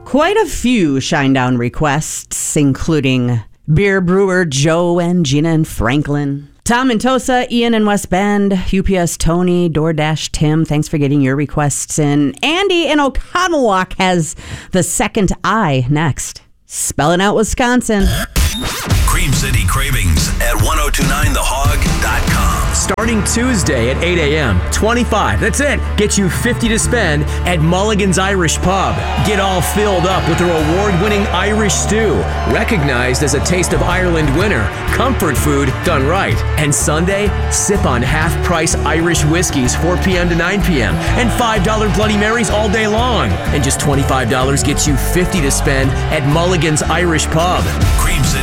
Quite a few Shinedown requests, including beer brewer Joe and Gina and Franklin, Tom and Tosa, Ian and West Bend, UPS Tony, DoorDash Tim, thanks for getting your requests in. Andy in Oconomowoc has the second I next. Spelling out Wisconsin. Cream City Cravings at 1029thehog.com. Starting Tuesday at 8 a.m., 25, that's it. Get you 50 to spend at Mulligan's Irish Pub. Get all filled up with their award-winning Irish stew, recognized as a Taste of Ireland winner. Comfort food done right. And Sunday, sip on half-price Irish whiskeys 4 p.m. to 9 p.m. and $5 Bloody Marys all day long. And just $25 gets you 50 to spend at Mulligan's Irish Pub. Cream City